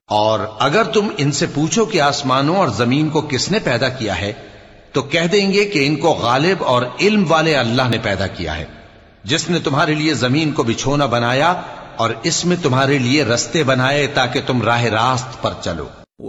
और अगर तुम इनसे पूछो कि आसमानों और जमीन को किसने पैदा किया है, तो कह देंगे कि इनको गालिब और इल्म वाले अल्लाह ने पैदा किया है, जिसने तुम्हारे लिए जमीन को बिछोना बनाया और इसमें तुम्हारे लिए रस्ते बनाए ताकि तुम राह रास्त पर चलो।